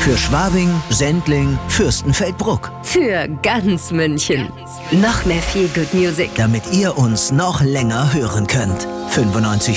Für Schwabing, Sendling, Fürstenfeldbruck. Für ganz München. Noch mehr Feel Good Music. Damit ihr uns noch länger hören könnt. 95